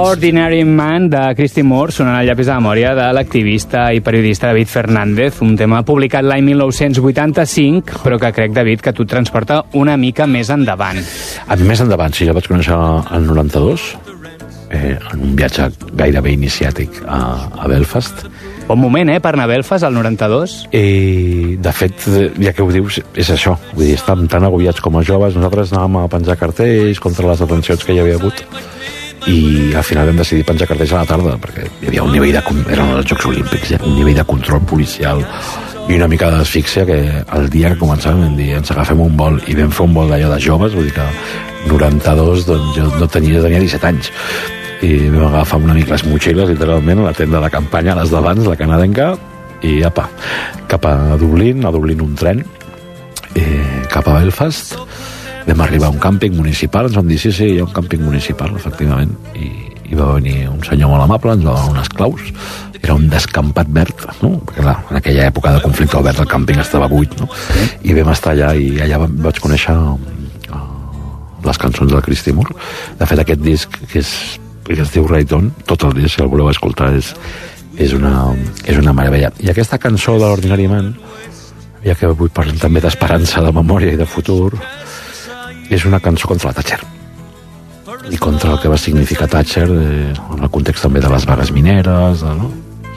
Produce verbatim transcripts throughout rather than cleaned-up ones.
Ordinary Man de Christy Moore sonant al llapis de memòria de l'activista i periodista David Fernández, un tema publicat l'any mil nou-cents vuitanta-cinc, però que crec, David, que tu et transporta una mica més endavant. A mi més endavant, sí, ja vaig conèixer el noranta-dos, eh, en un viatge gairebé iniciàtic a, a Belfast. Bon moment, eh, per anar a Belfast, al noranta-dos? I, de fet, ja que ho dius, és això. Vull dir, estàvem tan agobiats com a joves, nosaltres anàvem a penjar cartells contra les detencions que hi havia hagut, i al final vam decidir penjar cartells a la tarda, perquè hi havia un nivell de... eren els Jocs Olímpics, ja, un nivell de control policial i una mica d'asfíxia que el dia que començàvem vam dir, ens agafem un vol, i vam fer un vol d'allò de joves, vull dir que noranta-dos, doncs jo no tenia, tenia disset anys, i vam agafar un amic les motxilles, literalment, a la tenda de campanya, a les d'abans, la canadenca, i apa, cap a Dublín, a Dublín un tren, eh, cap a Belfast. Vam arribar a un càmping municipal, ens van dir, sí, sí, hi ha un càmping municipal, efectivament, i, i va venir un senyor molt amable, ens va donar unes claus, era un descampat verd, no? Perquè clar, en aquella època de conflicte obert el càmping estava buit, no? I vam estar allà, i allà vaig conèixer uh, les cançons del Christy Moore. De fet, aquest disc, que és que es diu Rayton, tot el dia, si el voleu escoltar, és, és, una, és una meravella. I aquesta cançó de l'Ordinary Man, ja que vull parlar també d'esperança, de memòria i de futur, és una cançó contra la Thatcher. I contra el que va significar Thatcher, eh, en el context també de les vagues mineres, de, no?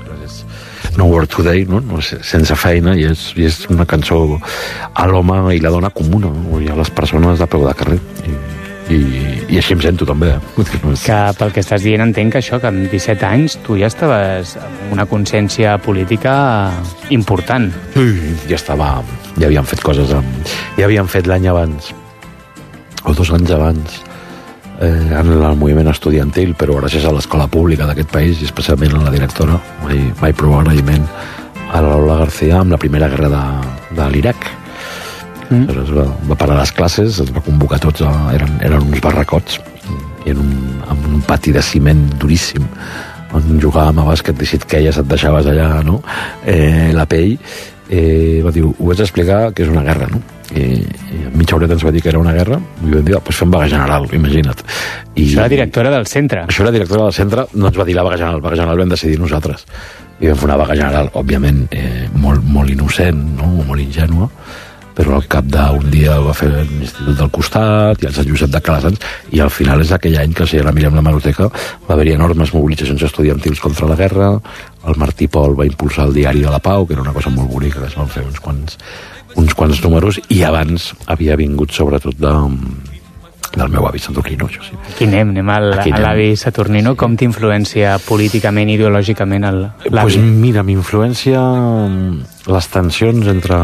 No Work Today, no? No, sense feina, i és, i és una cançó a l'home i la dona comuna, no? I a les persones de peu de carrer. I, I, i així em sento també, eh? Que pel que estàs dient entenc que això, que amb disset anys tu ja estaves amb una consciència política important. Sí, ja estava, ja havíem fet coses amb, ja havíem fet l'any abans o dos anys abans eh, en el moviment estudiantil, però gràcies a l'escola pública d'aquest país i especialment a la directora, mai, mai prou agraïment a la Lola García, amb la primera guerra de, de l'Iraq. Mm. Es va, va parar les classes, es va convocar tots, a, eren, eren uns barracots, i en un, en un pati de ciment duríssim, on jugàvem a bàsquet, i si et queies et deixaves allà, no? Eh, la pell, eh, va dir, ho vaig explicar que és una guerra, no? I, i mitja horeta ens va dir que era una guerra, i vam dir, oh, doncs fem vaga general, imagina't. I, això era directora del centre. Això era directora del centre, no ens va dir la vaga general, vaga general vam decidir nosaltres. I vam fer una vaga general, òbviament, eh, molt, molt innocent, no? Molt ingènua, però al cap d'un dia va fer l'Institut del Costat i el Sant Josep de Calassanç, i al final és aquell any que, si ara mirem la hemeroteca, va haver-hi enormes mobilitzacions estudiantils contra la guerra. El Martí Pol va impulsar el Diari de la Pau, que era una cosa molt bonica, que es van fer uns quants, uns quants números, i abans havia vingut sobretot de, del meu avi Saturnino, això sí. Aquí anem, anem al, Aquí anem. a l'avi Saturnino. Com t'influencia políticament, ideològicament l'avi? Pues mira, m'influencia les tensions entre...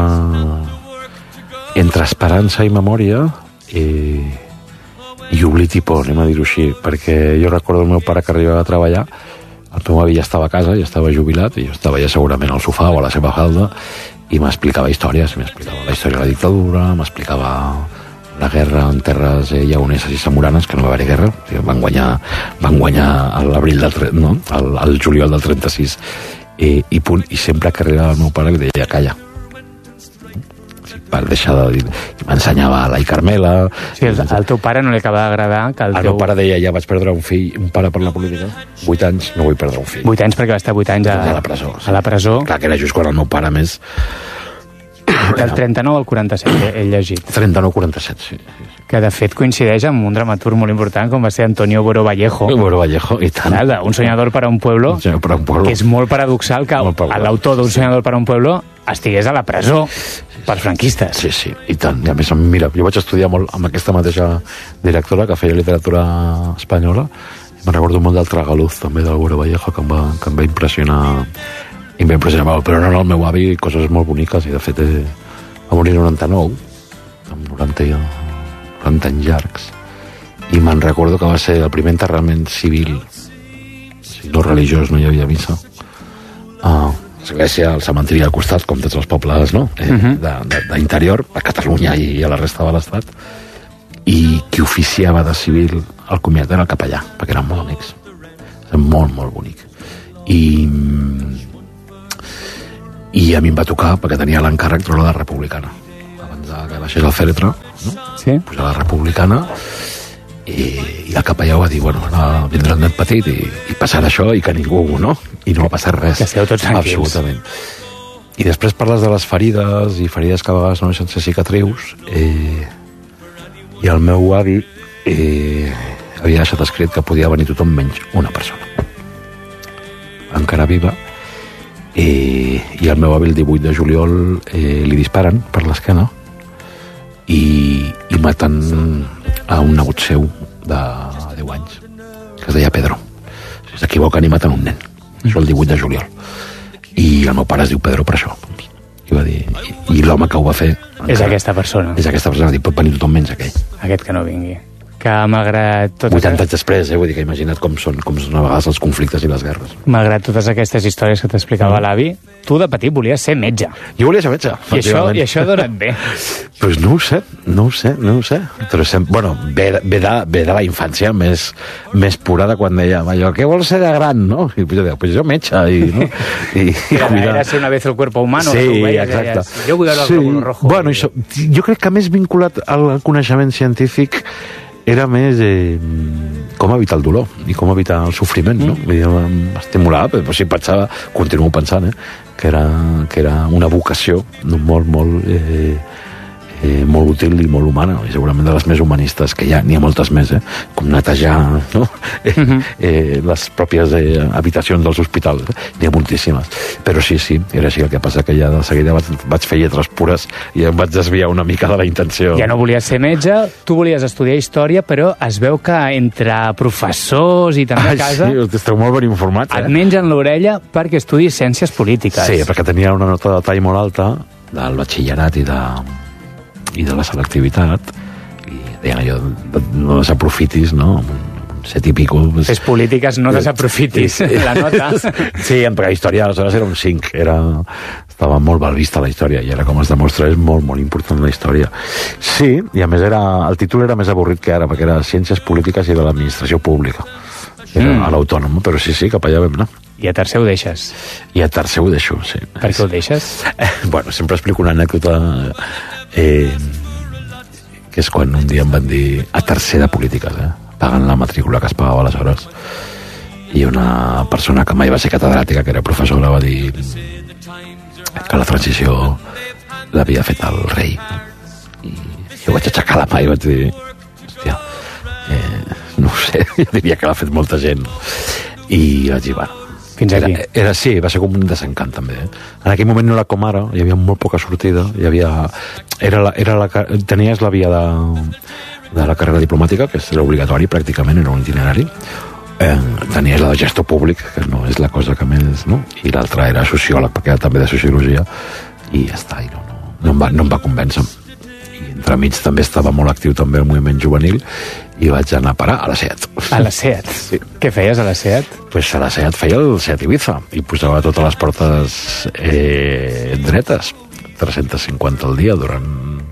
entre esperança i memòria i, i oblit i por, anem a dir-ho així, perquè jo recordo el meu pare que arribava a treballar, el meu avi ja estava a casa, ja estava jubilat, i jo estava ja segurament al sofà o a la seva falda, i m'explicava històries, m'explicava la història de la dictadura, m'explicava la guerra en terres eh, llaoneses i samoranes, que no va haver guerra, o sigui, van guanyar, van guanyar a l'abril del no? al, al juliol del trenta-sis, i, i punt, i sempre que arribava el meu pare que deia, calla, per deixar de dir, m'ensenyava la i Carmela. Sí, el, el teu pare no li acaba d'agradar que el el teu... meu pare deia, ja vaig perdre un fill, un pare per la política, vuit anys, no vull perdre un fill. Vuit anys perquè va estar vuit anys a, a la presó. Sí. A la presó. Clar, que era just quan el meu pare més... Del trenta-nou al quaranta-set, he llegit. trenta-nou quaranta-set, sí. Que de fet coincideix amb un dramaturg molt important com va ser Antonio Buero Vallejo. Buero Vallejo, i tant. Nada, un soñador para un pueblo, un per un pueblo. Que és molt paradoxal que l'autor d'un soñador para un pueblo estigués a la presó per franquistes. Sí, sí, i tant. I a més, mira, jo vaig estudiar molt amb aquesta mateixa directora que feia literatura espanyola. Me'n recordo molt del Tragaluz, també, del Buero Vallejo, que em va, que em va impressionar i em va impressionar molt. Però no, no, el meu avi, coses molt boniques, i de fet eh, va morir noranta-nou, amb noranta, noranta anys llargs, i me'n recordo que va ser el primer enterrament civil, si no religiós, no hi havia missa, a l'església, al cementiri al costat, com tots els pobles, no? Eh, uh-huh. d'interior, a Catalunya i a la resta de l'Estat, i qui oficiava de civil al comiat era el capellà, perquè eren molt amics. Era molt, molt bonic. I, i a mi em va tocar, perquè tenia l'encàrrec, trobar la republicana. Abans de que baixés el fèretre, no? Sí. Pujar la republicana, i, i el capellà va dir, bueno, no, vindrà un nen petit i, i passarà això i que ningú, no? I no va passar res. Que esteu tots tranquils. Absolutament. I després parles de les ferides, i ferides que a vegades no deixen ser cicatrius, eh, i el meu avi eh, havia deixat escrit que podia venir tothom menys una persona. Encara viva, eh, i el meu avi el divuit de juliol eh, li disparen per l'esquena i, i maten a un nebot seu de deu anys, que es deia Pedro. Si s'equivoquen i maten un nen. Això el divuit de juliol. I el meu pare es diu Pedro per això. I va dir, i, i l'home que ho va fer... Encara, és aquesta persona. És aquesta persona, va dir, pot venir tothom menys aquell. Aquest que no vingui. Que malgrat totes... vuitanta anys després, eh? Vull dir que imagina't com són, com són a vegades els conflictes i les guerres. Malgrat totes aquestes històries que t'explicava mm. l'avi, tu de petit volies ser metge. Jo volia ser metge, I això, i això ha donat bé. Pues no ho sé, no ho sé, no ho sé. Però sem... bueno, ve, ve, de, ve de la infància més, més pura de quan deia, allò, què vols ser de gran, no? I jo deia, pues jo metge, i... No? I, i era, era ser una vez el cuerpo humano. Sí, veies, exacte. Deies, jo vull veure el sí. glòbul rojo. Bueno, això, jo crec que més vinculat al coneixement científic era més eh, com evitar el dolor i com evitar el sofriment, no? Mm. Vull dir, m'estimulava, però sí pensava, continuo pensant, eh, que era, que era una vocació molt, molt, eh, eh, molt útil i molt humana, i segurament de les més humanistes, que hi ha, n'hi ha moltes més, eh? Com netejar, no? Mm-hmm. eh, les pròpies eh, habitacions dels hospitals, eh? N'hi ha moltíssimes. Però sí, sí, era així. El que passa que ja de seguida vaig, vaig fer lletres pures i em vaig desviar una mica de la intenció. Ja no volies ser metge, tu volies estudiar història, però es veu que entre professors i també a casa... Ah, sí, esteu molt ben informats, eh? Et mengen l'orella perquè estudis ciències polítiques. Sí, perquè tenia una nota de tall molt alta del batxillerat i de, i de la selectivitat, i deien allò, no desaprofitis, no?, set i pico. Fes polítiques, no desaprofitis la nota. Sí, perquè la història aleshores era un cinc, era, estava molt mal vista la història, i ara, com es demostra, és molt, molt important la història. Sí, i a més era, el títol era més avorrit que ara, perquè era Ciències Polítiques i de l'Administració Pública. Era mm. a l'Autònom, però sí, sí, cap allà vam anar. I a tercer ho deixes? I a tercer ho deixo, sí. Per què ho deixes? Eh, bueno, sempre explico una anècdota eh, que és quan un dia em van dir a tercer de polítiques, eh? Pagant la matrícula que es pagava aleshores, i una persona que mai va ser catedràtica, que era professora, va dir que la transició l'havia fet el rei, i jo vaig aixecar la mà i vaig dir, hòstia, eh, no ho sé, jo diria que l'ha fet molta gent, i vaig dir, bueno, fins aquí. Era, era, sí, va ser com un desencant també, eh? En aquell moment no era com ara, hi havia molt poca sortida, hi havia, era la, era la, tenies la via de de la carrera diplomàtica, que era obligatori pràcticament, era un itinerari, eh, tenies la de gestor públic, que no és la cosa que més, no? I l'altra era sociòleg, perquè era també de sociologia, i ja està, i no, no, no, em va, no em va convèncer. I entremig també estava molt actiu també el moviment juvenil, i vaig anar a parar a la SEAT. A la SEAT? Sí. Què feies a la SEAT? Pues a la SEAT feia el SEAT Ibiza, i posava totes les portes eh, dretes, tres-centes cinquanta al dia durant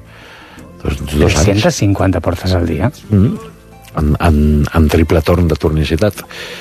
dos, dos anys. tres-centes cinquanta portes al dia? Mm. En, en, en triple torn de tornicitat.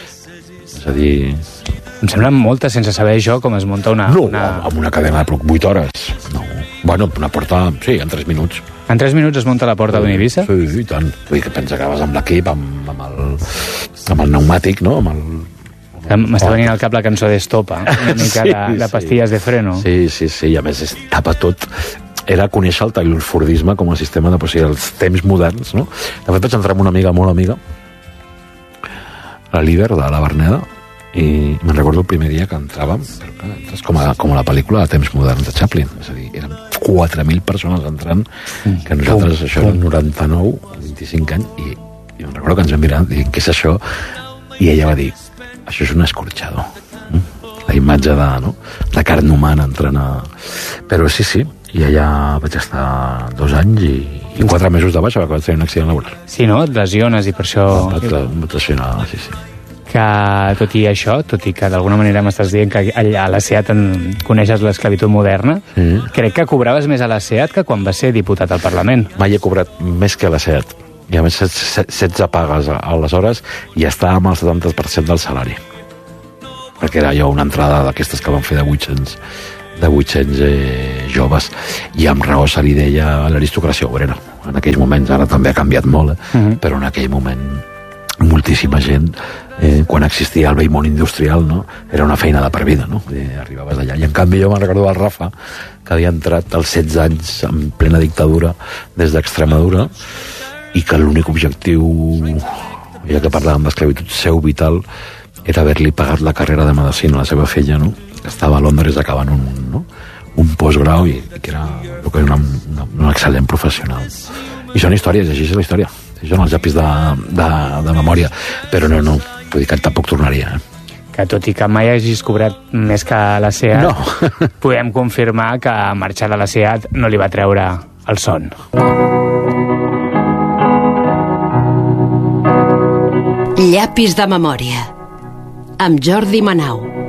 És a dir... Em sembla molta sense saber jo com es munta una... No, una... amb una cadena de vuit hores. No. Bueno, una porta, sí, en tres minuts. En tres minuts es munta la porta d'un Ibiza? Sí, i tant. Vull dir que pensa que vas amb l'equip, amb, amb, el, amb el pneumàtic, no? Amb el... M'està venint al cap la cançó d'Estopa, una mica sí, de, de pastilles sí. de freno. Sí, sí, sí, i a més es tapa tot. Era conèixer el taylorfordisme com a sistema de, o sigui, els temps moderns, no? De fet, vaig entrar amb una amiga, molt amiga, la líder de la Verneda, i me'n recordo el primer dia que entràvem, entres com a, com a la pel·lícula de temps moderns de Chaplin, és a dir, eren quatre mil persones entrant, que nosaltres, això era noranta-nou, vint-i-cinc anys, i, i me'n recordo que ens vam mirar, dient, què és això? I ella va dir, això és un escorxador. La imatge de, no? de carn humana entrant a... Però sí, sí, i allà vaig estar dos anys i, i quatre mesos de baixa, perquè vaig tenir un accident laboral. Sí, no? Et lesiones i per això... Vaig, vaig lesionar, sí, sí. Que tot i això, tot i que d'alguna manera m'estàs dient que allà a la SEAT en coneixes l'esclavitud moderna, sí. Crec que cobraves més a la SEAT que quan va ser diputat al Parlament. Mai he cobrat més que a la SEAT. I a més, setze pagues aleshores i estàvem al setanta per cent del salari. Perquè era allò una entrada d'aquestes que van fer de vuit-cents de vuit-cents eh, joves, i amb raó se li deia l'aristocràcia obrera. en aquells moments, ara també ha canviat molt, eh? Uh-huh. Però en aquell moment moltíssima gent, eh, quan existia el vell món industrial, no? Era una feina de per vida, no? Eh, arribaves allà. I en canvi jo me'n recordo del Rafa, que havia entrat als setze anys en plena dictadura des d'Extremadura, i que l'únic objectiu, ja que parlàvem d'esclavitud seu vital, era haver-li pagat la carrera de medicina a la seva filla, no? Que estava a Londres acabant un, no? un postgrau i que era, que era una, una, una excel·lent professional. I són històries, així és la història. Això són els llapis de, de, de memòria. Però no, no, vull dir que tampoc tornaria, eh? Que tot i que mai hagis cobrat més que la SEAT, no. podem confirmar que marxar de la SEAT no li va treure el son. Llapis de memòria amb Jordi Manau.